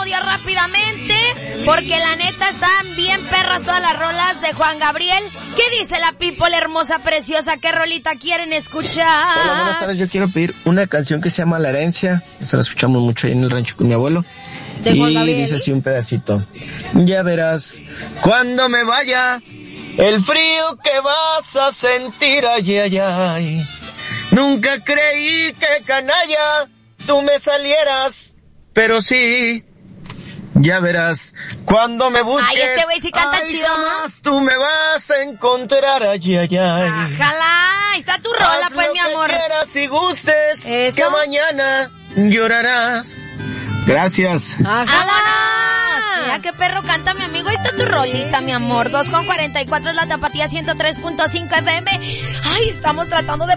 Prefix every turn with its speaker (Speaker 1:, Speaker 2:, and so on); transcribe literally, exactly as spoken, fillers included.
Speaker 1: audio rápidamente, porque la neta están bien perras todas las rolas de Juan Gabriel. ¿Qué dice la people hermosa, preciosa? ¿Qué rolita quieren escuchar?
Speaker 2: Hola, buenas tardes. Yo quiero pedir una canción que se llama La Herencia. Esta la escuchamos mucho ahí en el rancho con mi abuelo.
Speaker 1: ¿De Juan
Speaker 2: y
Speaker 1: Gabriel?
Speaker 2: dice así un pedacito. Ya verás, cuando me vaya, el frío que vas a sentir, ay, ay, ay. Nunca creí que canalla tú me salieras, pero sí. Ya verás, cuando me busques,
Speaker 1: ay, este güey sí canta
Speaker 2: ay,
Speaker 1: chido, ¿no?
Speaker 2: tú me vas a encontrar, ay, ay, ay.
Speaker 1: Ojalá, está tu rola,
Speaker 2: Haz
Speaker 1: pues,
Speaker 2: lo
Speaker 1: mi
Speaker 2: que
Speaker 1: amor.
Speaker 2: quieras y gustes,
Speaker 1: ¿eso?
Speaker 2: que mañana llorarás. Gracias.
Speaker 1: ¡Ojalá! Mira qué perro canta mi amigo. Ahí está tu rolita, mi amor. dos con cuarenta y cuatro es la Tapatía ciento tres punto cinco F M. Ay, estamos tratando de